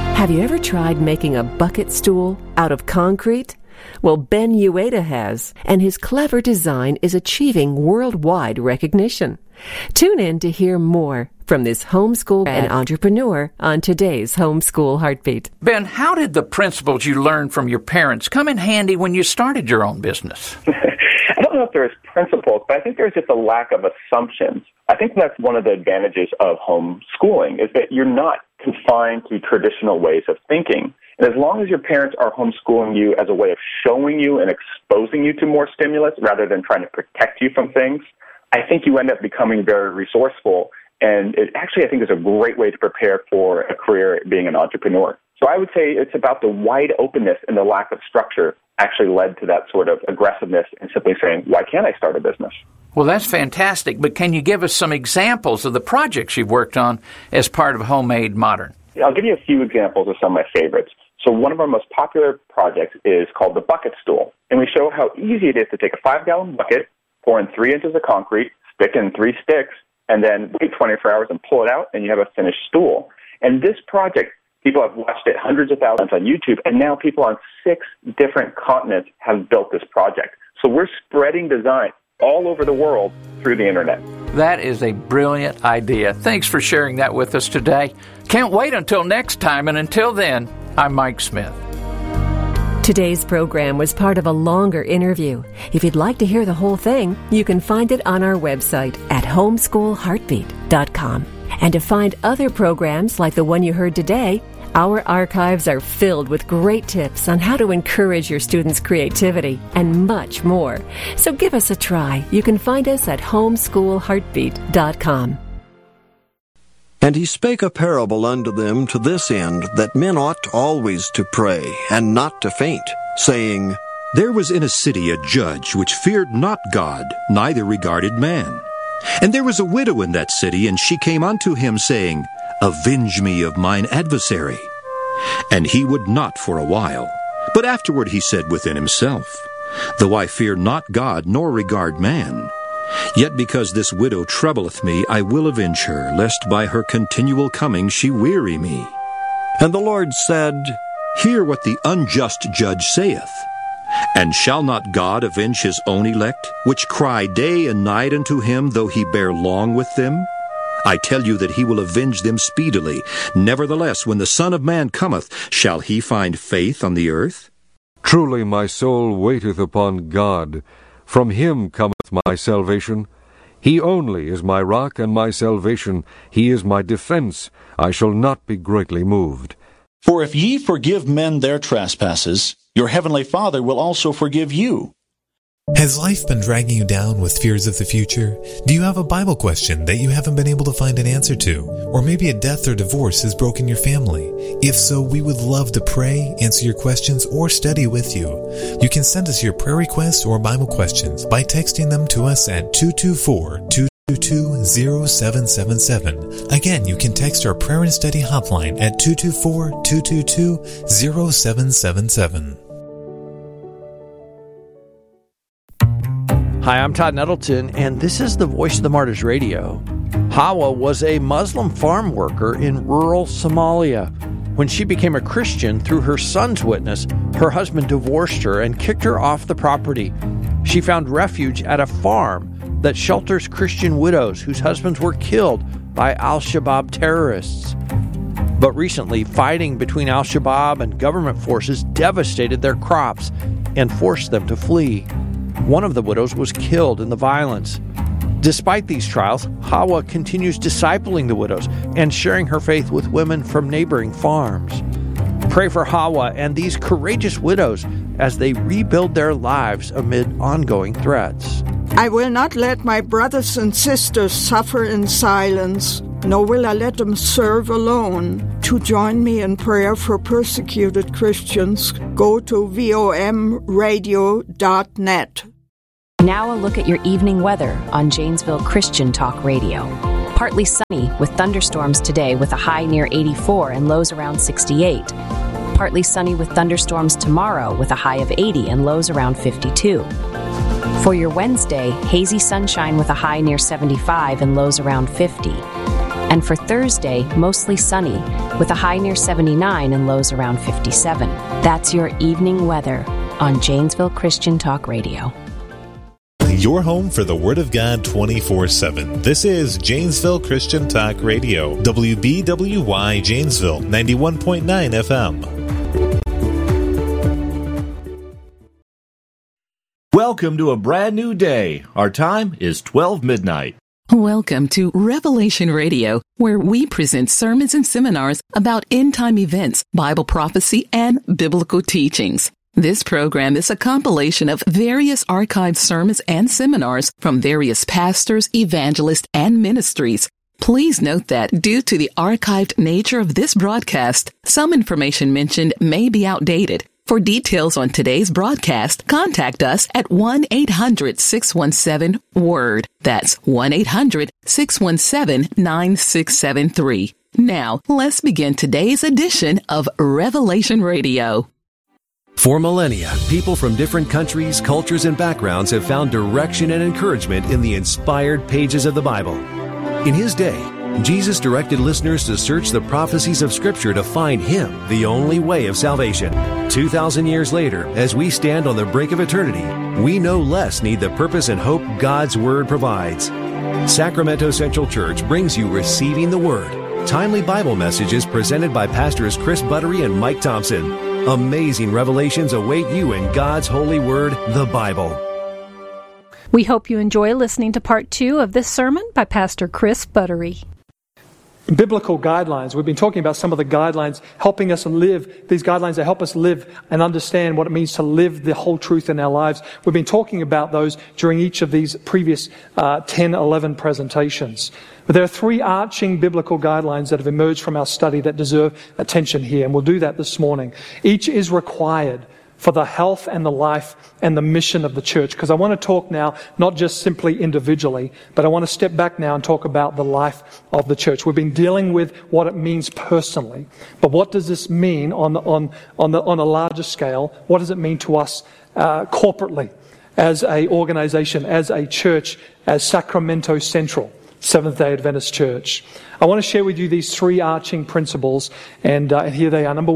Have you ever tried making a bucket stool out of concrete? Well, Ben Ueda has, and his clever design is achieving worldwide recognition. Tune in to hear more from this homeschool and entrepreneur on today's Homeschool Heartbeat. Ben, how did the principles you learned from your parents come in handy when you started your own business? I don't know if there's principles, but I think there's just a lack of assumptions. I think that's one of the advantages of homeschooling, is that you're not confined to traditional ways of thinking. And as long as your parents are homeschooling you as a way of showing you and exposing you to more stimulus rather than trying to protect you from things, I think you end up becoming very resourceful. And it actually, I think, is a great way to prepare for a career being an entrepreneur. So I would say it's about the wide openness and the lack of structure actually led to that sort of aggressiveness and simply saying, why can't I start a business? Well, that's fantastic, but can you give us some examples of the projects you've worked on as part of Homemade Modern? I'll give you a few examples of some of my favorites. So one of our most popular projects is called the bucket stool. And we show how easy it is to take a 5-gallon bucket, pour in 3 inches of concrete, stick in 3 sticks, and then wait 24 hours and pull it out, and you have a finished stool. And this project, people have watched it hundreds of thousands on YouTube, and now people on 6 different continents have built this project. So we're spreading design all over the world through the internet. That is a brilliant idea. Thanks for sharing that with us today. Can't wait until next time, and until then, I'm Mike Smith. Today's program was part of a longer interview. If you'd like to hear the whole thing, you can find it on our website at homeschoolheartbeat.com. And to find other programs like the one you heard today, our archives are filled with great tips on how to encourage your students' creativity and much more. So give us a try. You can find us at homeschoolheartbeat.com. And he spake a parable unto them to this end, that men ought always to pray, and not to faint, saying, There was in a city a judge which feared not God, neither regarded man. And there was a widow in that city, and she came unto him, saying, Avenge me of mine adversary. And he would not for a while. But afterward he said within himself, Though I fear not God, nor regard man, yet because this widow troubleth me, I will avenge her, lest by her continual coming she weary me. And the Lord said, Hear what the unjust judge saith. And shall not God avenge his own elect, which cry day and night unto him, though he bear long with them? I tell you that he will avenge them speedily. Nevertheless, when the Son of Man cometh, shall he find faith on the earth? Truly my soul waiteth upon God. From him cometh my salvation. He only is my rock and my salvation. He is my defense. I shall not be greatly moved. For if ye forgive men their trespasses, your heavenly Father will also forgive you. Has life been dragging you down with fears of the future? Do you have a Bible question that you haven't been able to find an answer to? Or maybe a death or divorce has broken your family? If so, we would love to pray, answer your questions, or study with you. You can send us your prayer requests or Bible questions by texting them to us at 224-222-0777. Again, you can text our prayer and study hotline at 224-222-0777. Hi, I'm Todd Nettleton, and this is the Voice of the Martyrs Radio. Hawa was a Muslim farm worker in rural Somalia. When she became a Christian through her son's witness, her husband divorced her and kicked her off the property. She found refuge at a farm that shelters Christian widows whose husbands were killed by Al-Shabaab terrorists. But recently, fighting between Al-Shabaab and government forces devastated their crops and forced them to flee. One of the widows was killed in the violence. Despite these trials, Hawa continues discipling the widows and sharing her faith with women from neighboring farms. Pray for Hawa and these courageous widows as they rebuild their lives amid ongoing threats. I will not let my brothers and sisters suffer in silence, nor will I let them serve alone. To join me in prayer for persecuted Christians, go to vomradio.net. Now a look at your evening weather on Janesville Christian Talk Radio. Partly sunny with thunderstorms today with a high near 84 and lows around 68. Partly sunny with thunderstorms tomorrow with a high of 80 and lows around 52. For your Wednesday, hazy sunshine with a high near 75 and lows around 50. And for Thursday, mostly sunny, with a high near 79 and lows around 57. That's your evening weather on Janesville Christian Talk Radio. Your home for the Word of God 24/7. This is Janesville Christian Talk Radio, WBWY Janesville, 91.9 FM. Welcome to a brand new day. Our time is 12 midnight. Welcome to Revelation Radio, where we present sermons and seminars about end-time events, Bible prophecy, and biblical teachings. This program is a compilation of various archived sermons and seminars from various pastors, evangelists, and ministries. Please note that due to the archived nature of this broadcast, some information mentioned may be outdated. For details on today's broadcast, contact us at 1-800-617-WORD. That's 1-800-617-9673. Now, let's begin today's edition of Revelation Radio. For millennia, people from different countries, cultures, and backgrounds have found direction and encouragement in the inspired pages of the Bible. In His day, Jesus directed listeners to search the prophecies of Scripture to find Him, the only way of salvation. 2,000 years later, as we stand on the brink of eternity, we no less need the purpose and hope God's Word provides. Sacramento Central Church brings you Receiving the Word, timely Bible messages presented by Pastors Chris Buttery and Mike Thompson. Amazing revelations await you in God's holy Word, the Bible. We hope you enjoy listening to part 2 of this sermon by Pastor Chris Buttery. Biblical guidelines. We've been talking about some of the guidelines helping us live, these guidelines that help us live and understand what it means to live the whole truth in our lives. We've been talking about those during each of these previous 10, 11 presentations. But there are 3 arching biblical guidelines that have emerged from our study that deserve attention here, and we'll do that this morning. Each is required for the health and the life and the mission of the church. Because I want to talk now, not just simply individually, but I want to step back now and talk about the life of the church. We've been dealing with what it means personally. But what does this mean on a larger scale? What does it mean to us corporately, as a organization, as a church, as Sacramento Central, Seventh-day Adventist Church? I want to share with you these 3 arching principles, and here they are. Number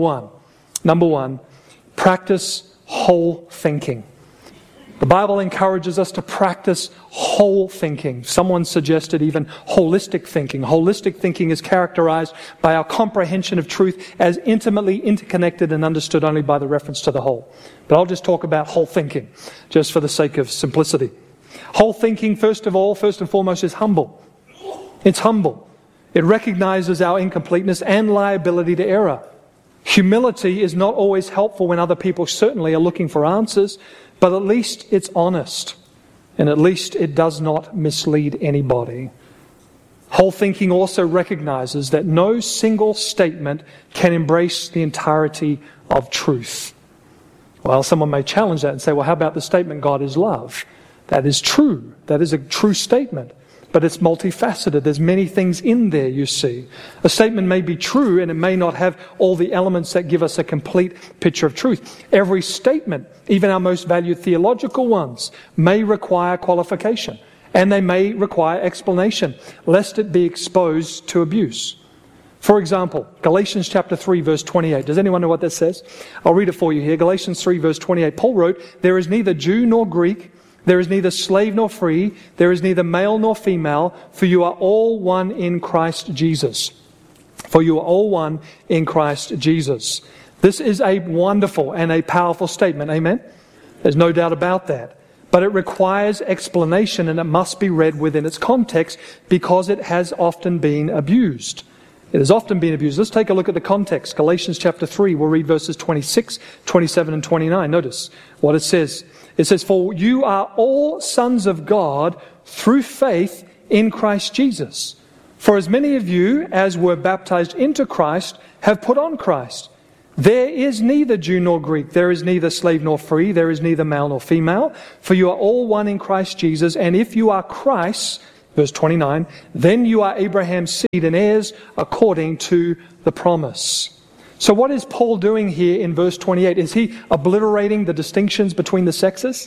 one, practice whole thinking. The Bible encourages us to practice whole thinking. Someone suggested even holistic thinking. Holistic thinking is characterized by our comprehension of truth as intimately interconnected and understood only by the reference to the whole. But I'll just talk about whole thinking, just for the sake of simplicity. Whole thinking, first and foremost, is humble. It's humble. It recognizes our incompleteness and liability to error. Humility is not always helpful when other people certainly are looking for answers, but at least it's honest, and at least it does not mislead anybody. Whole thinking also recognizes that no single statement can embrace the entirety of truth. Well, someone may challenge that and say, well, how about the statement, God is love? That is true. That is a true statement. But it's multifaceted. There's many things in there, you see. A statement may be true and it may not have all the elements that give us a complete picture of truth. Every statement, even our most valued theological ones, may require qualification. And they may require explanation, lest it be exposed to abuse. For example, Galatians chapter 3, verse 28. Does anyone know what that says? I'll read it for you here. Galatians 3, verse 28. Paul wrote, "There is neither Jew nor Greek, there is neither slave nor free, there is neither male nor female, for you are all one in Christ Jesus." For you are all one in Christ Jesus. This is a wonderful and a powerful statement. Amen? There's no doubt about that. But it requires explanation, and it must be read within its context because it has often been abused. It has often been abused. Let's take a look at the context. Galatians chapter 3, we'll read verses 26, 27, and 29. Notice what it says. It says, "For you are all sons of God through faith in Christ Jesus. For as many of you as were baptized into Christ have put on Christ. There is neither Jew nor Greek, there is neither slave nor free, there is neither male nor female, for you are all one in Christ Jesus. And if you are Christ's," verse 29, "then you are Abraham's seed and heirs according to the promise." So what is Paul doing here in verse 28? Is he obliterating the distinctions between the sexes?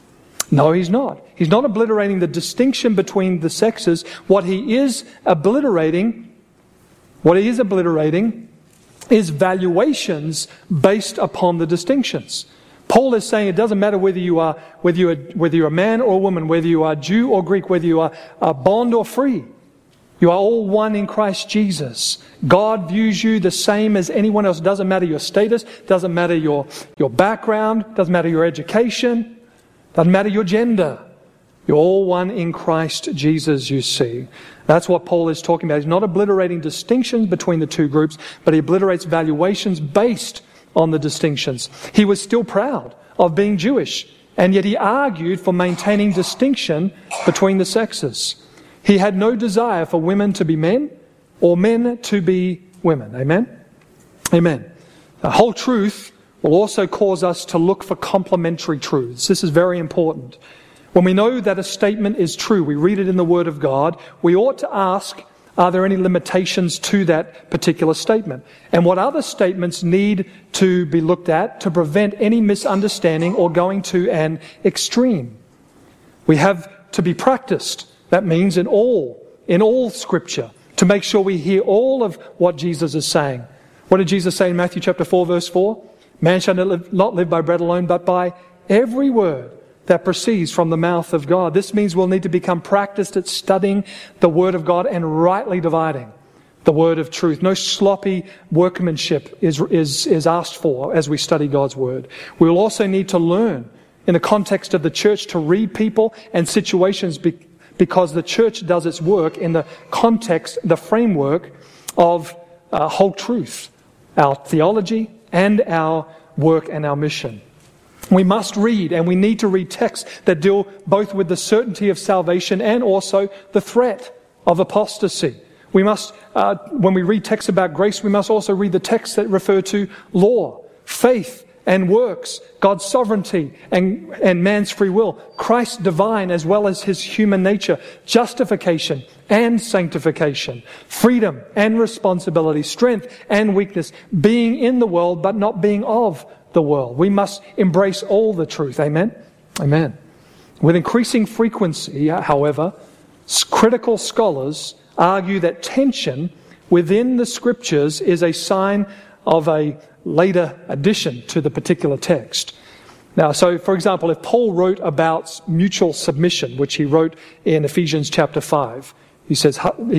No, he's not. He's not obliterating the distinction between the sexes. What he is obliterating What he is obliterating is valuations based upon the distinctions. Paul is saying it doesn't matter whether you're a man or a woman, whether you are Jew or Greek, whether you are bond or free. You are all one in Christ Jesus. God views you the same as anyone else. It doesn't matter your status, doesn't matter your background, doesn't matter your education, doesn't matter your gender. You're all one in Christ Jesus, you see. That's what Paul is talking about. He's not obliterating distinctions between the two groups, but he obliterates valuations based on the distinctions. He was still proud of being Jewish, and yet he argued for maintaining distinction between the sexes. He had no desire for women to be men or men to be women. Amen? Amen. The whole truth will also cause us to look for complementary truths. This is very important. When we know that a statement is true, we read it in the Word of God, we ought to ask, are there any limitations to that particular statement? And what other statements need to be looked at to prevent any misunderstanding or going to an extreme? We have to be practiced. That means in all Scripture, to make sure we hear all of what Jesus is saying. What did Jesus say in Matthew chapter 4, verse 4? Man shall not live by bread alone, but by every word that proceeds from the mouth of God. This means we'll need to become practiced at studying the Word of God and rightly dividing the word of truth. No sloppy workmanship is asked for as we study God's Word. We will also need to learn in the context of the church to read people and situations because the church does its work in the context, the framework of whole truth, our theology and our work and our mission. We must read, and we need to read texts that deal both with the certainty of salvation and also the threat of apostasy. We must, when we read texts about grace, we must also read the texts that refer to law, faith, and works, God's sovereignty and man's free will, Christ's divine as well as his human nature, justification and sanctification, freedom and responsibility, strength and weakness, being in the world but not being of the world. We must embrace all the truth. Amen? Amen. With increasing frequency, however, critical scholars argue that tension within the Scriptures is a sign of a later addition to the particular text. Now, so for example, if Paul wrote about mutual submission, which he wrote in Ephesians chapter 5, he says,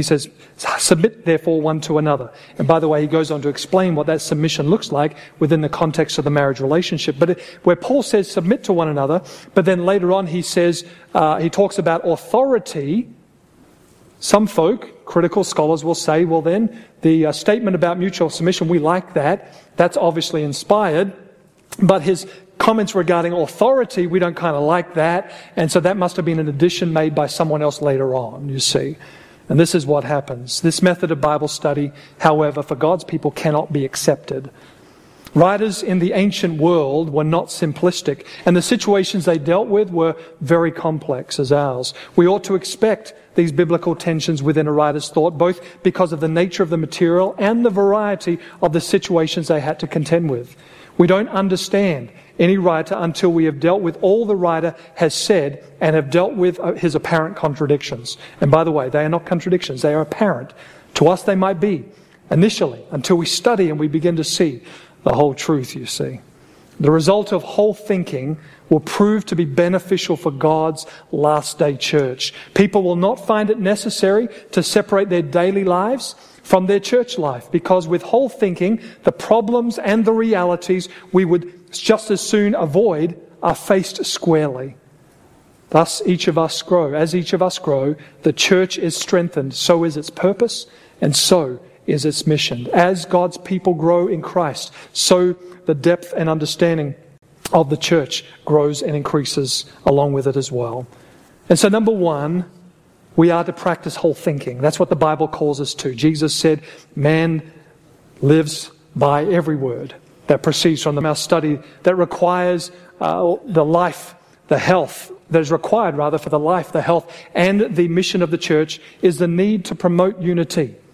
submit therefore one to another. And by the way, he goes on to explain what that submission looks like within the context of the marriage relationship. But where Paul says submit to one another, but then later on he says, he talks about authority. Some folk, critical scholars, will say, well then, the statement about mutual submission, we like that. That's obviously inspired. But his comments regarding authority, we don't kind of like that. And so that must have been an addition made by someone else later on, you see. And this is what happens. This method of Bible study, however, for God's people cannot be accepted. Writers in the ancient world were not simplistic, and the situations they dealt with were very complex as ours. We ought to expect these biblical tensions within a writer's thought, both because of the nature of the material and the variety of the situations they had to contend with. We don't understand any writer until we have dealt with all the writer has said and have dealt with his apparent contradictions. And by the way, they are not contradictions, they are apparent. To us they might be, initially, until we study and we begin to see the whole truth, you see. The result of whole thinking will prove to be beneficial for God's last day church. People will not find it necessary to separate their daily lives from their church life, because with whole thinking, the problems and the realities we would just as soon avoid are faced squarely. Thus, each of us grow. As each of us grow, the church is strengthened. So is its purpose, and so is its mission. As God's people grow in Christ, so the depth and understanding of the church grows and increases along with it as well. And so number one, we are to practice whole thinking. That's what the Bible calls us to. Jesus said, man lives by every word that proceeds from the mouth. Study that requires the life, the health, that is required rather for the life, the health, and the mission of the church is the need to promote unity.